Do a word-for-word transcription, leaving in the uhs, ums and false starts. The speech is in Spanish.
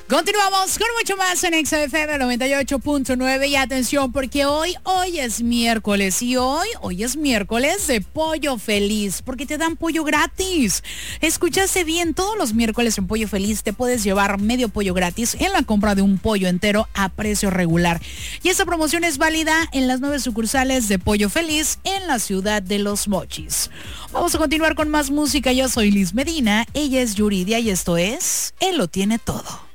Continuamos con mucho más en X F M noventa y ocho punto nueve y atención porque hoy, hoy es miércoles y hoy, hoy es miércoles de Pollo Feliz porque te dan pollo gratis. Escuchaste bien, todos los miércoles en Pollo Feliz te puedes llevar medio pollo gratis en la compra de un pollo entero a precio regular. Y esta promoción es válida en las nueve sucursales de Pollo Feliz en la ciudad de Los Mochis. Vamos a continuar con más música. Yo soy Liz Medina, ella es Yuridia y esto es Él lo tiene todo.